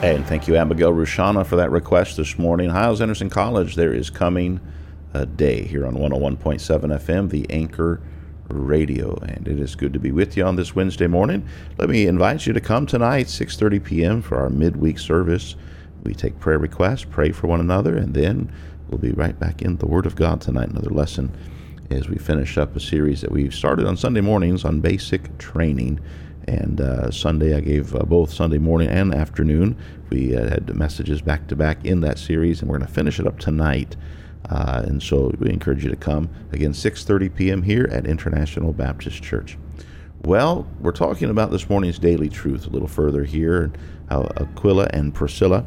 And thank you, Abigail Rushana, for that request this morning. Hiles Anderson College, there is coming a day here on 101.7 FM, the Anchor Radio. And it is good to be with you on this Wednesday morning. Let me invite you to come tonight, 6:30 p.m. for our midweek service. We take prayer requests, pray for one another, and then we'll be right back in the Word of God tonight, another lesson as we finish up a series that we've started on Sunday mornings on basic training. And Sunday, I gave both Sunday morning and afternoon. We had messages back to back in that series, and we're going to finish it up tonight. And so we encourage you to come. Again, 6:30 p.m. here at International Baptist Church. Well, we're talking about this morning's daily truth a little further here. How Aquila and Priscilla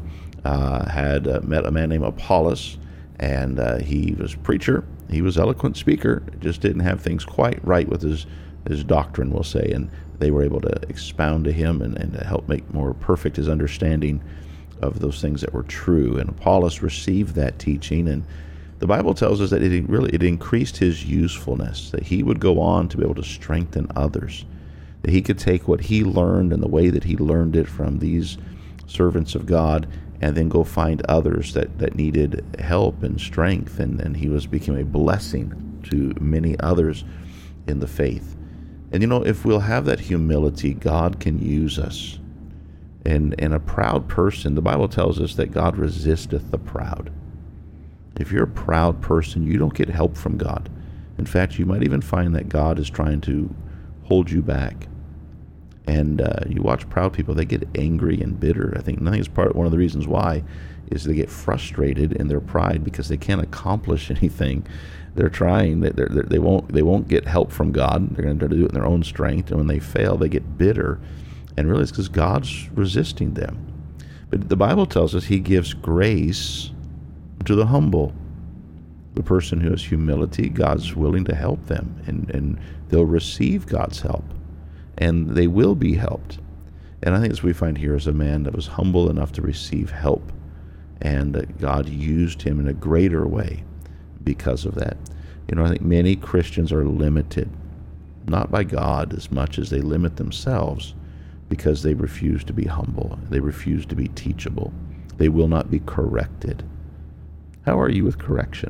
had met a man named Apollos, and he was a preacher. He was an eloquent speaker. Just didn't have things quite right with his doctrine, we'll say. And they were able to expound to him and to help make more perfect his understanding of those things that were true. And Apollos received that teaching, and the Bible tells us that it increased his usefulness, that he would go on to be able to strengthen others, that he could take what he learned and the way that he learned it from these servants of God and then go find others that needed help and strength, and he became a blessing to many others in the faith. And if we'll have that humility, God can use us. And a proud person, the Bible tells us that God resisteth the proud. If you're a proud person, you don't get help from God. In fact, you might even find that God is trying to hold you back. And you watch proud people, they get angry and bitter. I think it's one of the reasons why is they get frustrated in their pride because they can't accomplish anything. They're trying, they won't get help from God. They're going to try to do it in their own strength. And when they fail, they get bitter. And really it's because God's resisting them. But the Bible tells us he gives grace to the humble. The person who has humility, God's willing to help them. And they'll receive God's help. And they will be helped. And I think as we find here is a man that was humble enough to receive help. And God used him in a greater way because of that. I think many Christians are limited, not by God as much as they limit themselves because they refuse to be humble. They refuse to be teachable. They will not be corrected. How are you with correction?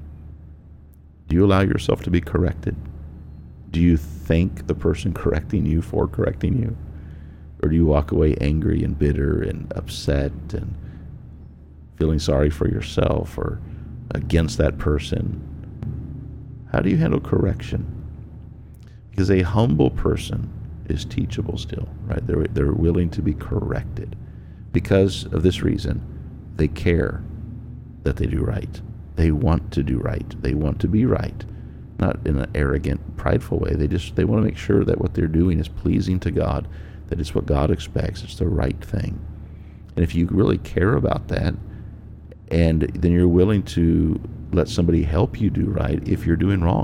Do you allow yourself to be corrected? Do you thank the person correcting you for correcting you? Or do you walk away angry and bitter and upset and feeling sorry for yourself or against that person? How do you handle correction? Because a humble person is teachable still, right? They're willing to be corrected. Because of this reason, they care that they do right. They want to do right. They want to be right. Not in an arrogant, prideful way. They want to make sure that what they're doing is pleasing to God, that it's what God expects, it's the right thing. And if you really care about that, and then you're willing to let somebody help you do right if you're doing wrong,